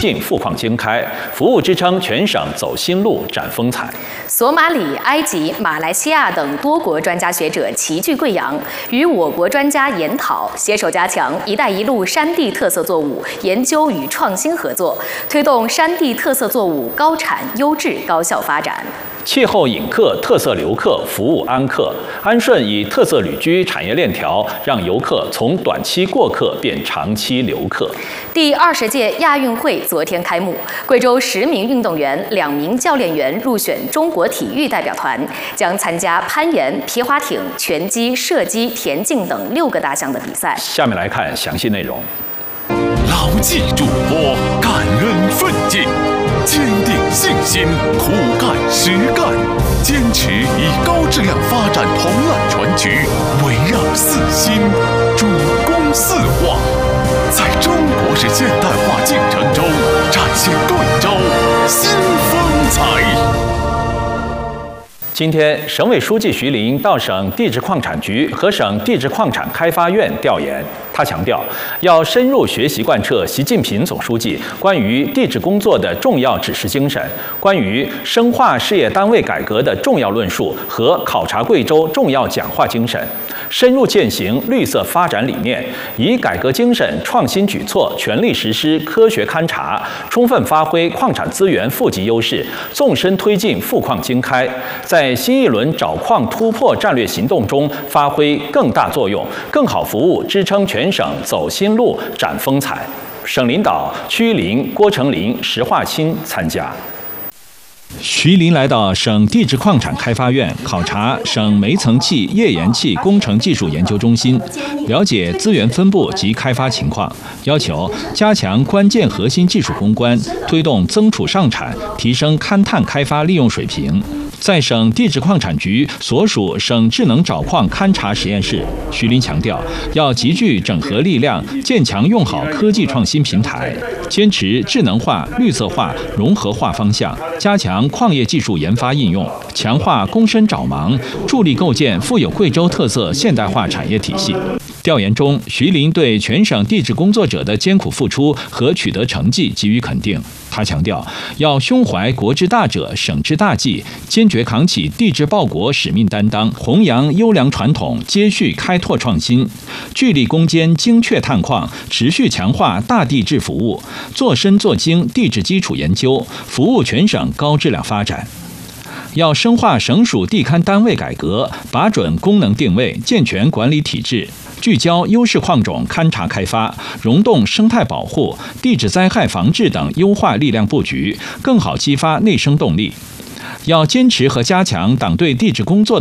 进富矿经开，服务支撑全省走新路、展风采。 索马里、埃及、马来西亚等多国专家学者齐聚贵阳，与我国专家研讨，携手加强“一带一路”山地特色作物研究与创新合作，推动山地特色作物高产、优质、高效发展。 气候引客、特色留客，服务安客。安顺以特色旅居产业链条，让游客从短期过客变长期留客。 第20届亚运会昨天开幕，贵州10名运动员、2名教练员入选中国体育代表团，将参加攀岩、皮划艇、拳击、射击、田径等6个大项的比赛。 下面来看详细内容。 牢记嘱托，感恩奋进，坚定信心，苦干实干，坚持以高质量发展同揽全局，围绕4新，主攻4化，在中国式现代化进程中展现贵州新风采。 今天，省委书记徐林到省地质矿产局和省地质矿产开发院调研。他强调，要深入学习贯彻习近平总书记关于地质工作的重要指示精神，关于深化事业单位改革的重要论述和考察贵州重要讲话精神，深入践行绿色发展理念，以改革精神、创新举措全力实施科学勘察，充分发挥矿产资源富集优势，纵深推进富矿经开，在新一轮找矿突破战略行动中发挥更大作用，更好服务支撑全省走新路、展风采。省领导曲林、郭成林、石化清参加。徐林来到省地质矿产开发院考察省煤层气、页岩气工程技术研究中心，了解资源分布及开发情况，要求加强关键核心技术攻关，推动增储上产，提升勘探开发利用水平。在省地质矿产局所属省智能找矿勘察实验室，徐林强调，要集聚整合力量，建强用好科技创新平台，坚持智能化、绿色化、融合化方向，加强矿业技术研发应用，强化躬身找盲，助力构建富有贵州特色现代化产业体系。调研中，徐林对全省地质工作者的艰苦付出和取得成绩给予肯定。他强调，要胸怀国之大者、省之大计，坚决扛起地质报国使命担当，弘扬优良传统，接续开拓创新，聚力攻坚精确探矿，持续强化大地质服务，做深做精地质基础研究，服务全省高质量发展。要深化省属地勘单位改革，把准功能定位，健全管理体制，聚焦优势矿种勘察开发，融动生态保护、地质灾害防治等优化力量布局，更好激发内生动力。要坚持和加强党对地质工作的